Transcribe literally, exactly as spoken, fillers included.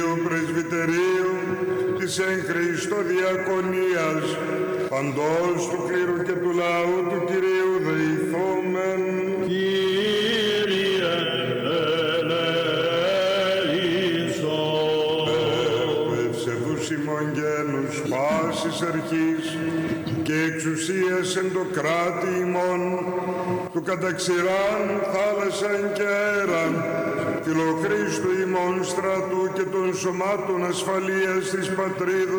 Πρεσβυτερίου της εν Χριστώ διακονίας, παντός του κλήρου και του λαού του Κυρίου δεηθόμεν. Κύριε ελέησον. Ευσεβούς ημών γένους πάσης αρχής και εξουσίας εν το κράτη ημών, του καταξηράν θάλασσαν και αέραν, φιλοχρήστου ημών στρατού και των σωμάτων ασφαλείας της πατρίδος